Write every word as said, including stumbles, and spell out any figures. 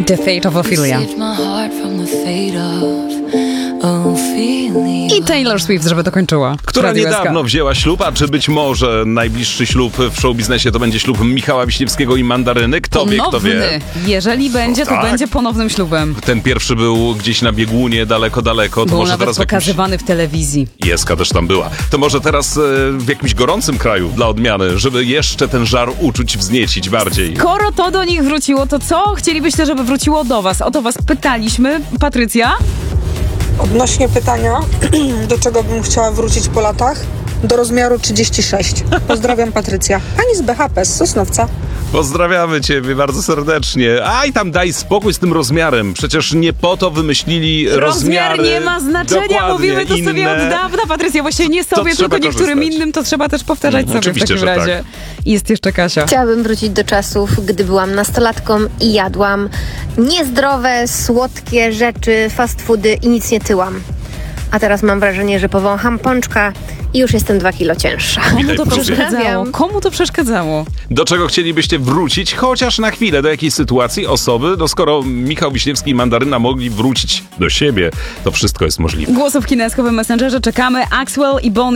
The Fate of Ophelia. I Taylor Swift, żeby dokończyła. Która niedawno wzięła ślub, a czy być może najbliższy ślub w showbiznesie to będzie ślub Michała Wiśniewskiego i Mandaryny? Kto Ponowny. wie, kto wie. Jeżeli będzie, to tak. będzie ponownym ślubem. Ten pierwszy był gdzieś na biegunie, daleko, daleko. To Był może nawet teraz w jakimś... pokazywany w telewizji. Jeska też tam była. To może teraz e, w jakimś gorącym kraju dla odmiany, żeby jeszcze ten żar uczuć wzniecić bardziej. Skoro to do nich wróciło, to co chcielibyście, żeby wróciło do was? O to was pytaliśmy. Patrycja? Odnośnie pytania, do czego bym chciała wrócić po latach? Do rozmiaru trzydzieści sześć. Pozdrawiam, Patrycja. Pani z B H P z Sosnowca. Pozdrawiamy ciebie bardzo serdecznie. Aj, tam daj spokój z tym rozmiarem. Przecież nie po to wymyślili Rozmiar rozmiary. nie ma znaczenia, Dokładnie, mówimy to inne. sobie od dawna, Patrycja. Właściwie nie To sobie, trzeba tylko niektórym korzystać. innym, to trzeba też powtarzać Mm, sobie w oczywiście, takim że razie. tak. I jest jeszcze Kasia. Chciałabym wrócić do czasów, gdy byłam nastolatką i jadłam niezdrowe, słodkie rzeczy, fast foody i nic nie tyłam. A teraz mam wrażenie, że powącham pączka i już jestem dwa kilo cięższa. Komu Witaj, to próbie. przeszkadzało? Komu to przeszkadzało? Do czego chcielibyście wrócić, chociaż na chwilę, do jakiej sytuacji, osoby? No skoro Michał Wiśniewski i Mandaryna mogli wrócić do siebie, to wszystko jest możliwe. Głosów w kineskowym Messengerze czekamy. Axwell i Bon